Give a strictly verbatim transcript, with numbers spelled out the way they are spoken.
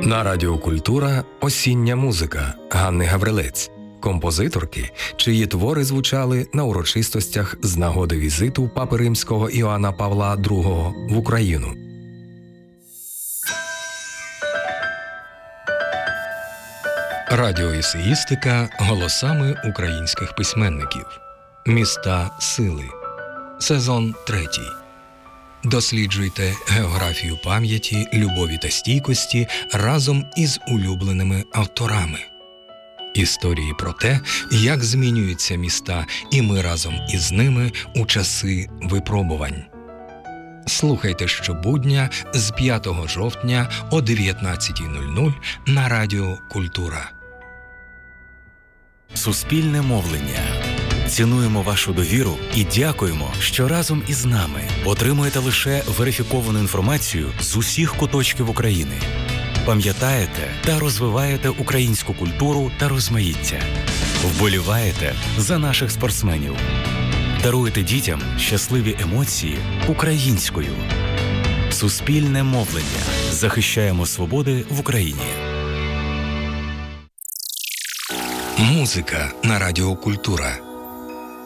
На Радіо Культура «Осіння музика» Ганни Гаврилець, композиторки, чиї твори звучали на урочистостях з нагоди візиту Папи Римського Іоанна Павла другого в Україну. Радіоесеїстика голосами українських письменників. Міста сили. Сезон третій. Досліджуйте географію пам'яті, любові та стійкості разом із улюбленими авторами. Історії про те, як змінюються міста, і ми разом із ними у часи випробувань. Слухайте щобудня з п'ятого жовтня о дев'ятнадцятій нуль нуль на Радіо Культура. Суспільне мовлення. Цінуємо вашу довіру і дякуємо, що разом із нами отримуєте лише верифіковану інформацію з усіх куточків України. Пам'ятаєте та розвиваєте українську культуру та розмаїття. Вболіваєте за наших спортсменів. Даруєте дітям щасливі емоції українською. Суспільне мовлення. Захищаємо свободи в Україні. Музика на Радіо Культура.